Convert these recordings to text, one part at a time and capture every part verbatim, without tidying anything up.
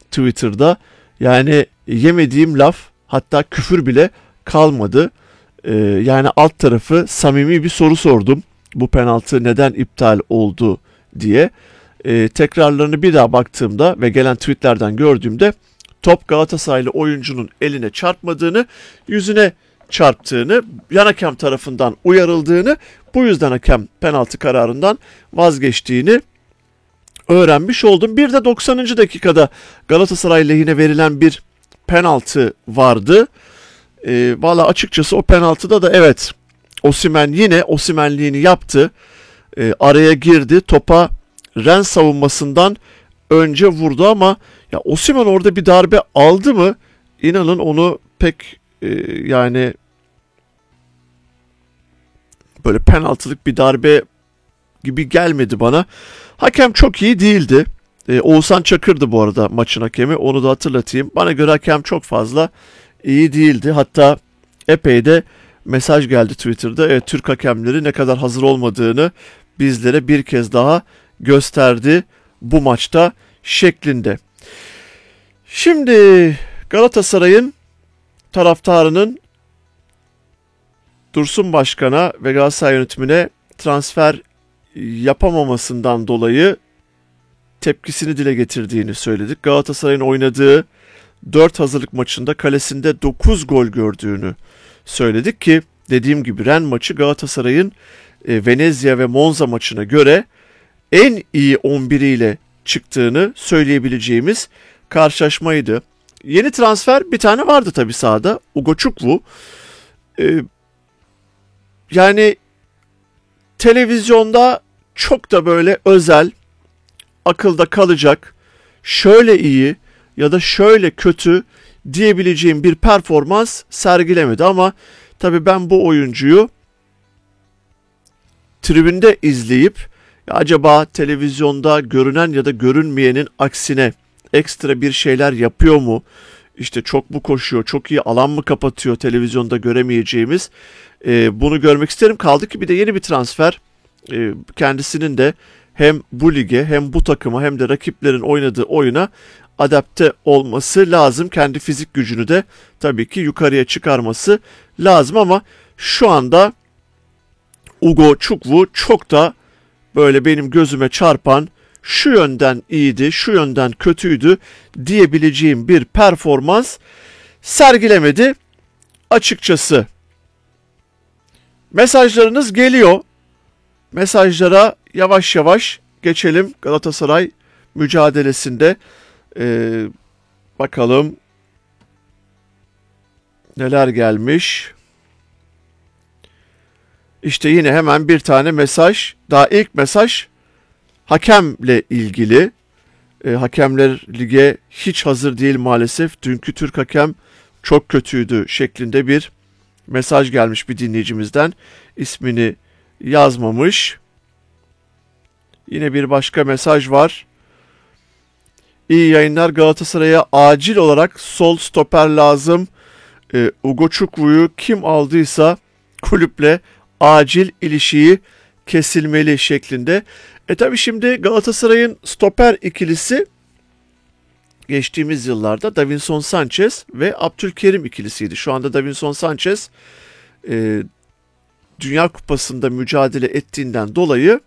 Twitter'da. Yani yemediğim laf, hatta küfür bile kalmadı. Ee, yani alt tarafı samimi bir soru sordum. Bu penaltı neden iptal oldu diye. Ee, tekrarlarını bir daha baktığımda ve gelen tweetlerden gördüğümde top Galatasaraylı oyuncunun eline çarpmadığını, yüzüne çarptığını, yan hakem tarafından uyarıldığını, bu yüzden hakem penaltı kararından vazgeçtiğini öğrenmiş oldum. Bir de doksanıncı dakikada Galatasaray lehine verilen bir penaltı vardı. E, Valla açıkçası o penaltıda da evet, Osimhen yine Osimhenliğini yaptı. E, araya girdi, topa Rennes savunmasından önce vurdu ama ya Osimhen orada bir darbe aldı mı? İnanın onu pek e, yani böyle penaltılık bir darbe gibi gelmedi bana. Hakem çok iyi değildi. Ee, Oğuzhan Çakır'dı bu arada maçın hakemi. Onu da hatırlatayım. Bana göre hakem çok fazla iyi değildi. Hatta epey de mesaj geldi Twitter'da. Evet, Türk hakemleri ne kadar hazır olmadığını bizlere bir kez daha gösterdi bu maçta şeklinde. Şimdi Galatasaray'ın taraftarının Dursun Başkan'a ve Galatasaray yönetimine transfer yapamamasından dolayı tepkisini dile getirdiğini söyledik. Galatasaray'ın oynadığı dört hazırlık maçında kalesinde dokuz gol gördüğünü söyledik ki dediğim gibi Rennes maçı Galatasaray'ın e, Venezia ve Monza maçına göre en iyi on biriyle çıktığını söyleyebileceğimiz karşılaşmaydı. Yeni transfer bir tane vardı tabii sahada. Ugo Çukwu. Ee, yani televizyonda çok da böyle özel, akılda kalacak, şöyle iyi ya da şöyle kötü diyebileceğim bir performans sergilemedi ama tabii ben bu oyuncuyu tribünde izleyip ya acaba televizyonda görünen ya da görünmeyenin aksine ekstra bir şeyler yapıyor mu? İşte çok mu koşuyor, çok iyi alan mı kapatıyor televizyonda göremeyeceğimiz? Ee, bunu görmek isterim. Kaldı ki bir de yeni bir transfer. Ee, kendisinin de hem bu lige hem bu takıma hem de rakiplerin oynadığı oyuna adapte olması lazım. Kendi fizik gücünü de tabii ki yukarıya çıkarması lazım ama şu anda Ugo Çukwu çok da böyle benim gözüme çarpan, şu yönden iyiydi, şu yönden kötüydü diyebileceğim bir performans sergilemedi açıkçası. Mesajlarınız geliyor. Mesajlara yavaş yavaş geçelim. Galatasaray mücadelesinde ee, bakalım neler gelmiş. İşte yine hemen bir tane mesaj. Daha ilk mesaj hakemle ilgili. E, hakemler lige hiç hazır değil maalesef. Dünkü Türk hakem çok kötüydü şeklinde bir mesaj gelmiş bir dinleyicimizden. İsmini yazmamış. Yine bir başka mesaj var. İyi yayınlar, Galatasaray'a acil olarak sol stoper lazım. E, Ugo Çukwu'yu kim aldıysa kulüple acil ilişiği kesilmeli şeklinde. E tabi şimdi Galatasaray'ın stoper ikilisi geçtiğimiz yıllarda Davinson Sanchez ve Abdülkerim ikilisiydi. Şu anda Davinson Sanchez e, Dünya Kupası'nda mücadele ettiğinden dolayı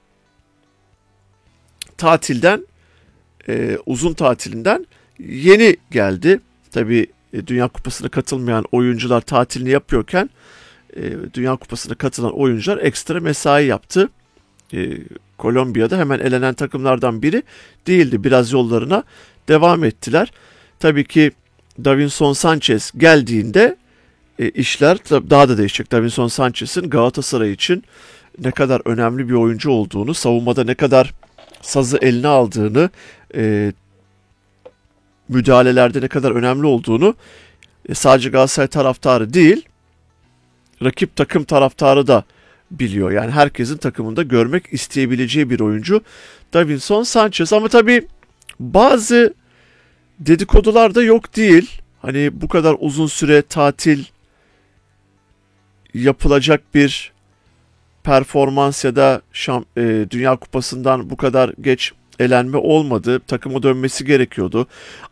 tatilden, e, uzun tatilinden yeni geldi. Tabi e, Dünya Kupası'na katılmayan oyuncular tatilini yapıyorken e, Dünya Kupası'na katılan oyuncular ekstra mesai yaptı. E, Kolombiya'da hemen elenen takımlardan biri değildi. Biraz yollarına devam ettiler. Tabii ki Davinson Sanchez geldiğinde e, işler daha da değişecek. Davinson Sanchez'in Galatasaray için ne kadar önemli bir oyuncu olduğunu, savunmada ne kadar sazı eline aldığını, e, müdahalelerde ne kadar önemli olduğunu e, sadece Galatasaray taraftarı değil, rakip takım taraftarı da biliyor. Yani herkesin takımında görmek isteyebileceği bir oyuncu Davinson Sanchez. Ama tabii bazı dedikodular da yok değil. Hani bu kadar uzun süre tatil yapılacak bir performans ya da şam, e, Dünya Kupası'ndan bu kadar geç elenme olmadı. Takıma dönmesi gerekiyordu.